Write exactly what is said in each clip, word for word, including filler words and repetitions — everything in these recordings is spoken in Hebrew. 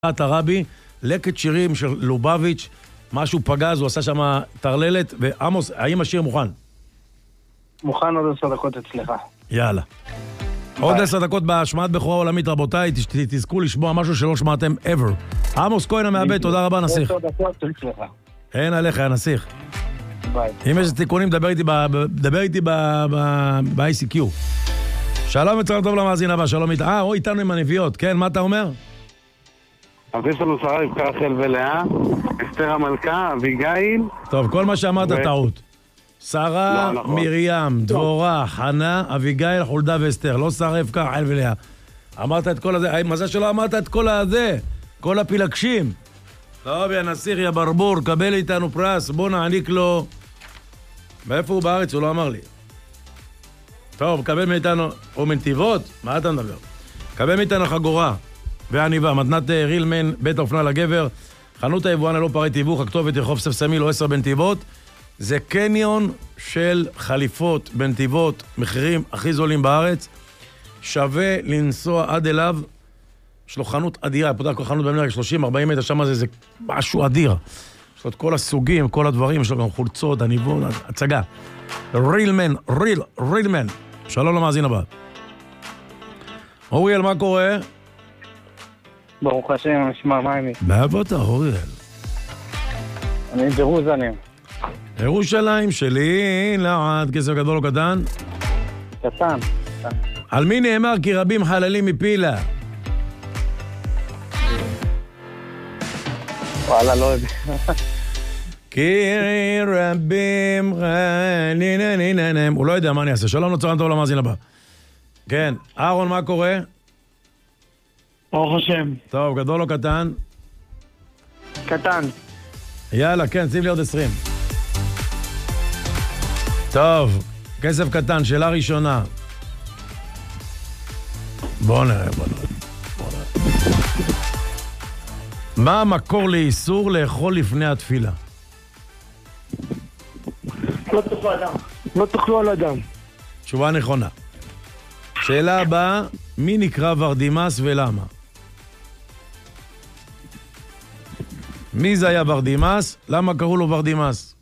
הרבי, לקט שירים של לובביץ', משהו פגז, הוא עשה שם תרללת, ועמוס, האם השיר מוכן? מוכן עוד עשר דקות אצלך. יאללה. עוד עשר דקות בהשמעת בכורה עולמית, רבותיי, תזכו לשמוע משהו שלא שמעתם ever. עמוס כהן המעבד, תודה רבה, נסיך. עשר דקות אצלך. אין עליך, נסיך. ביי. אם יש תיקונים, דבר איתי דבר איתי ב-איי סי קיו. שלום וצהריים טוב למאזין הבא, שלום איתה. אה, הוא איתנו עם הנביאות, כן, מה אתה אומר? אז יש לנו שרה, רבקה, רחל ולאה, אסתר המלכה, אביגיל. טוב, כל מה שאמרת טעות. שרה, מרים, דבורה, חנה, אביגיל, חולדה ואסתר. לא שרה, רבקה, רחל ולאה. אמרת את כל הזה, מזל שלא אמרת את כל הזה, כל הפילגשים. טוב, יא נסיך, יא ברבור, קבל איתנו פרס, בוא נעניק לו. מאיפה הוא בארץ? הוא לא אמר לי. טוב, קבל מאיתנו, הוא מנתיבות? מה אתה מדבר? קבל מאיתנו חגורה ועניבה, מתנת רילמן, בית האופנה לגבר, חנות היבואן ללא פרי תיווך, הכתובת רחוב ספסמיל או עשר בנתיבות. זה קניון של חליפות בנתיבות, מחירים הכי זולים בארץ. שווה לנסוע עד אליו. יש לו חנות אדירה, פותח כל חנות במנהל שלושים ארבעים מטר, שם זה, זה משהו אדיר. יש לו את כל הסוגים, כל הדברים, יש לו גם חולצות, עניבות, הצגה. רילמן, ריל, רילמן. שלום למאזין הבא. אוריאל, מה קורה? ברוך השם, נשמע מים. מאיפה אתה, אוריאל? אני ג'רוזלם. ירושלים שלי, לעד, כסף גדול או קטן? קטן. על מי נאמר כי רבים חללים מפילה? וואלה, לא יודע. כי רבים חללים... הוא לא יודע מה אני אעשה. שלום נוצרן טוב למאזין הבא. כן, אהרון, מה קורה? ברוך השם. טוב, גדול או קטן? קטן. יאללה, כן, שים לי עוד עשרים. טוב, כסף קטן, שאלה ראשונה. בואו נראה, בואו נראה. בוא נראה. מה המקור לאיסור לאכול לפני התפילה? לא תאכלו אדם. לא תאכלו על אדם. תשובה נכונה. שאלה הבאה, מי נקרא ורדימס ולמה? מי זה היה ורדימס? למה קראו לו ורדימס?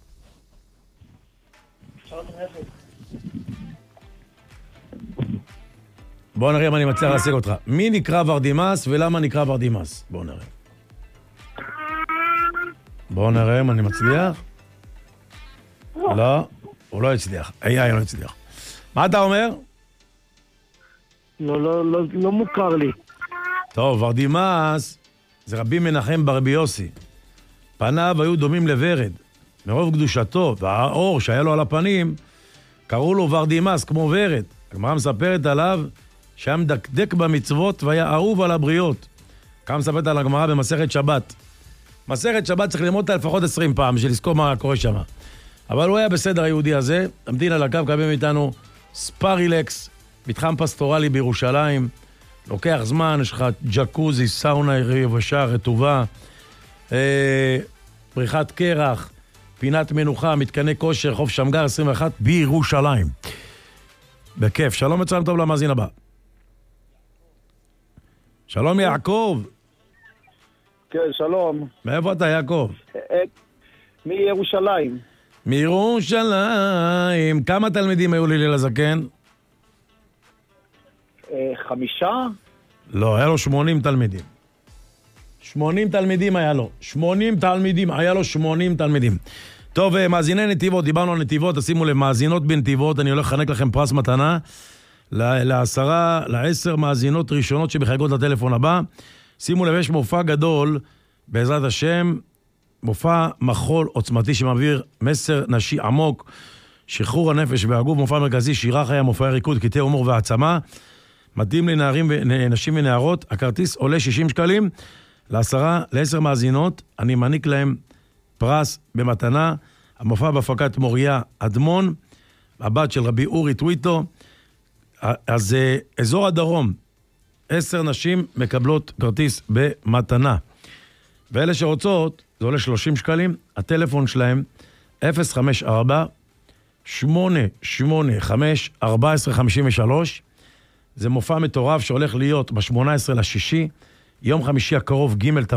בואו נראה אם אני מצליח להשיג אותך. מי נקרא ורדימס ולמה נקרא ורדימס? בואו נראה. בואו נראה אם אני מצליח. לא, הוא לא הצליח. איי, איי, לא הצליח. מה אתה אומר? לא, לא, לא, לא מוכר לי. טוב, ורדימס זה רבי מנחם ברבי יוסי. פניו היו דומים לוורד. מרוב קדושתו והאור שהיה לו על הפנים, קראו לו ורדימס כמו ורד. הגמרא מספרת עליו שהיה מדקדק במצוות והיה אהוב על הבריות. כמה מספרת על הגמרא במסכת שבת. מסכת שבת צריך ללמוד אותה לפחות עשרים פעם בשביל לזכור מה קורה שם. אבל הוא היה בסדר היהודי הזה. המתין על הקו, קבל מאיתנו ספרילקס, מתחם פסטורלי בירושלים. לוקח זמן, יש לך ג'קוזי, סאונה יבשה, רטובה, אה, פריחת קרח, פינת מנוחה, מתקני כושר, חוף שמגר עשרים ואחת בירושלים. בכיף. שלום וצהריים טוב למאזין הבא. שלום יעקב. כן, שלום. מאיפה אתה יעקב? מירושלים. מירושלים. כמה תלמידים היו לי לזקן? חמישה? לא, היה לו שמונים תלמידים. שמונים תלמידים היה לו. שמונים תלמידים, היה לו שמונים תלמידים. טוב, מאזיני נתיבות, דיברנו על נתיבות, תשימו לב, מאזינות בנתיבות, אני הולך לחנק לכם פרס מתנה, לעשרה, לעשר מאזינות ראשונות שבחייגות לטלפון הבא. שימו לב, יש מופע גדול, בעזרת השם, מופע מחול עוצמתי שמעביר מסר נשי עמוק, שחרור הנפש והגוף, מופע מרכזי, שירה חיה, מופעי ריקוד, קטעי הומור והעצמה, מתאים לנערים ונשים ונערות. הכרטיס עולה שישים שקלים, לעשרה, לעשר מאזינות, אני מעניק להם פרס במתנה. המופע בהפקת מוריה אדמון, הבת של רבי אורי טוויטו. אז אזור הדרום, עשר נשים מקבלות כרטיס במתנה. ואלה שרוצות, זה עולה שלושים שקלים, הטלפון שלהם אפס חמש ארבע שמונה שמונה חמש ארבע עשרה חמישים ושלוש. זה מופע מטורף שהולך להיות ב-שמונה עשרה לשישי, יום חמישי הקרוב ג'